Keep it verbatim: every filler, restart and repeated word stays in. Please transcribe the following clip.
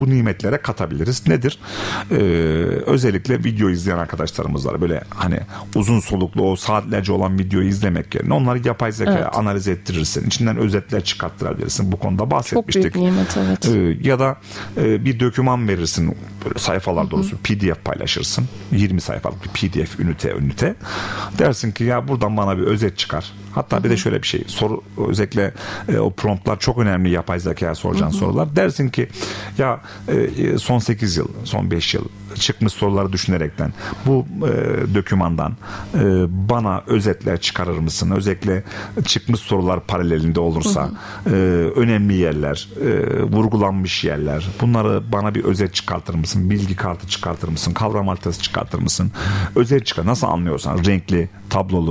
bu nimetlere katabiliriz. Nedir? Ee, özellikle video izleyen arkadaşlarımız var. Böyle hani uzun soluklu o saatlerce olan videoyu izlemek yerine onları yapay zeka Evet. analiz ettirirsin. İçinden özetler çıkarttırabilirsin. Bu konuda bahsetmiştik. Çok büyük nimet, evet. Ee, ya da e, bir doküman verirsin. Böyle sayfalar dolusu P D F paylaşırsın. yirmi sayfalık bir P D F ünite ünite. Dersin ki ya buradan bana bir özet çıkar. Hatta Hı-hı. bir de şöyle bir şey. Soru özellikle e, o promptlar çok önemli, yapay zekaya soracağın Hı-hı. sorular. Dersin ki ya e, son sekiz yıl, son beş yıl çıkmış soruları düşünerekten bu e, dokümandan e, bana özetler çıkarır mısın? Özellikle çıkmış sorular paralelinde olursa e, önemli yerler, e, vurgulanmış yerler. Bunları bana bir özet çıkartır mısın? Bilgi kartı çıkartır mısın? Kavram haritası çıkartır mısın? Özet çıkar. Nasıl anlıyorsan renkli, tablolu